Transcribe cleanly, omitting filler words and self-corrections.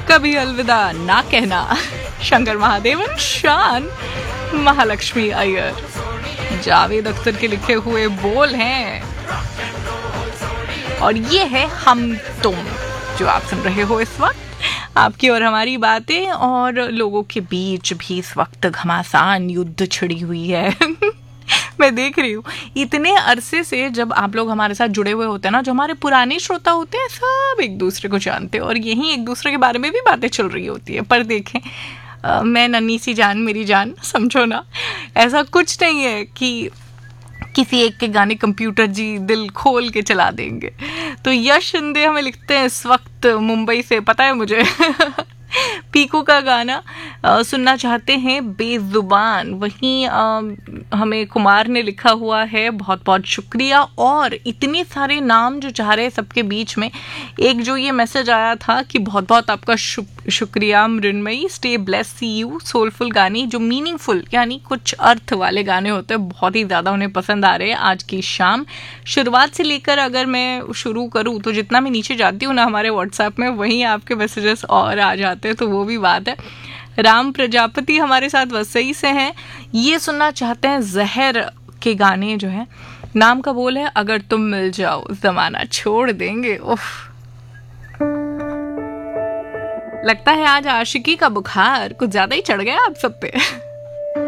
कभी अलविदा ना कहना, शंकर महादेवन शान, महालक्ष्मी अय्यर, जावेद अख्तर के लिखे हुए बोल हैं। और ये है हम तुम, जो आप सुन रहे हो इस वक्त, आपकी और हमारी बातें, और लोगों के बीच भी इस वक्त घमासान युद्ध छिड़ी हुई है। मैं देख रही हूँ इतने अरसे से जब आप लोग हमारे साथ जुड़े हुए होते हैं ना, जो हमारे पुराने श्रोता होते हैं, सब एक दूसरे को जानते हैं और यहीं एक दूसरे के बारे में भी बातें चल रही होती है। पर देखें, मैं नन्ही सी जान मेरी जान, समझो ना, ऐसा कुछ नहीं है कि किसी एक के गाने कंप्यूटर जी दिल खोल के चला देंगे। तो यश शिंदे हमें लिखते हैं इस वक्त मुंबई से, पता है मुझे। पीकू का गाना सुनना चाहते हैं, बेजुबान। वहीं हमें कुमार ने लिखा हुआ है, बहुत बहुत शुक्रिया। और इतने सारे नाम जो चाह रहे हैं सबके बीच में एक जो ये मैसेज आया था कि बहुत बहुत आपका शुक्रिया Mrinmayi, stay bless, C you. Soulful गाने जो मीनिंगफुल यानी कुछ अर्थ वाले गाने होते हैं, बहुत ही ज़्यादा उन्हें पसंद आ रहे हैं आज की शाम। शुरुआत से लेकर अगर मैं शुरू करूँ तो जितना मैं नीचे जाती हूँ ना हमारे व्हाट्सएप में, वहीं आपके मैसेजेस और आ जाते हैं, तो वो भी बात है। राम प्रजापति हमारे साथ वसई से हैं, ये सुनना चाहते हैं जहर के गाने जो है, नाम का बोल है अगर तुम मिल जाओ जमाना छोड़ देंगे। उफ, लगता है आज आशिकी का बुखार कुछ ज्यादा ही चढ़ गया आप सब पे।